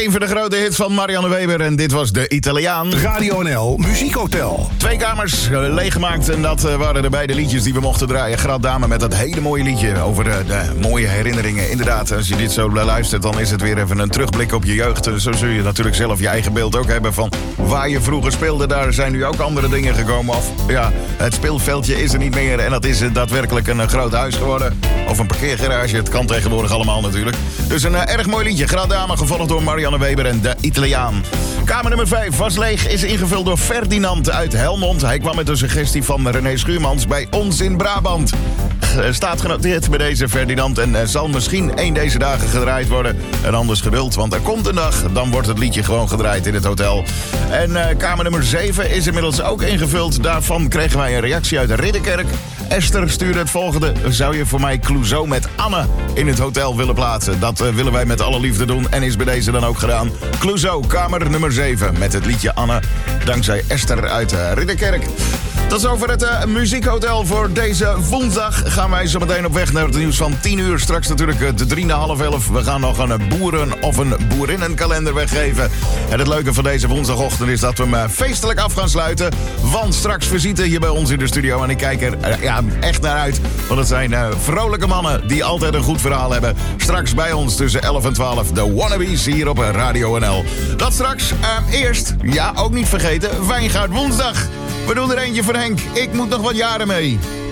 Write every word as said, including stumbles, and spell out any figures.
Een van de grote hits van Marianne Weber en dit was De Italiaan. Radio N L Muziekhotel. Twee kamers uh, leeggemaakt en dat uh, waren de beide liedjes die we mochten draaien. Grad Dame met dat hele mooie liedje over uh, de mooie herinneringen. Inderdaad, als je dit zo luistert, dan is het weer even een terugblik op je jeugd. Zo zul je natuurlijk zelf je eigen beeld ook hebben van waar je vroeger speelde. Daar zijn nu ook andere dingen gekomen. Of ja, het speelveldje is er niet meer en dat is uh, daadwerkelijk een uh, groot huis geworden. Of een parkeergarage, het kan tegenwoordig allemaal natuurlijk. Dus een uh, erg mooi liedje. Grad Dame, gevolgd door Marianne Weber en De Italiaan. Kamer nummer vijf was leeg, is ingevuld door Ferdinand uit Helmond. Hij kwam met een suggestie van René Schuurmans bij ons in Brabant. Staat genoteerd bij deze Ferdinand en uh, zal misschien één deze dagen gedraaid worden. En anders geduld, want er komt een dag, dan wordt het liedje gewoon gedraaid in het hotel. En uh, kamer nummer zeven is inmiddels ook ingevuld. Daarvan kregen wij een reactie uit Ridderkerk. Esther stuurde het volgende. Zou je voor mij Clouseau met Anne in het hotel willen plaatsen? Dat uh, willen wij met alle liefde doen en is bij deze dan ook gedaan. Clouseau, kamer nummer zeven met het liedje Anne. Dankzij Esther uit uh, Ridderkerk. Tot zover het uh, muziekhotel voor deze woensdag. Gaan wij zo meteen op weg naar het nieuws van tien uur. Straks natuurlijk uh, de drie na half elf. We gaan nog een boeren- of een boerinnenkalender weggeven. En het leuke van deze woensdagochtend is dat we hem uh, feestelijk af gaan sluiten. Want straks visite hier bij ons in de studio. En ik kijk er uh, ja, echt naar uit. Want het zijn uh, vrolijke mannen die altijd een goed verhaal hebben. Straks bij ons tussen elf en twaalf. De Wannabes hier op Radio N L. Dat straks. Uh, eerst, ja ook niet vergeten, Wijngaard woensdag. We doen er eentje voor Henk. Ik moet nog wat jaren mee.